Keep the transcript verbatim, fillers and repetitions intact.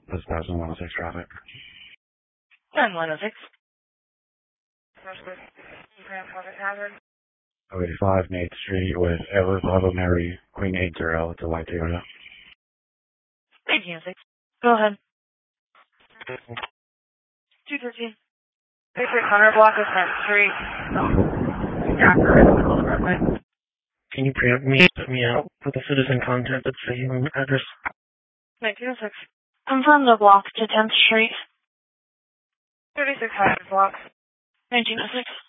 This person one oh six traffic. ten one oh six. oh eighty-five, Nate Street with Edward Bravo Mary, Queen eight zero, it's a white Toyota. eighteen oh six. Go ahead. two thirteen. six hundred block of tenth Street. Can you preempt me, put me out with a citizen contact at the same address? nineteen oh six. Confirm the block to tenth Street. thirty-six hundred block. nineteen oh six.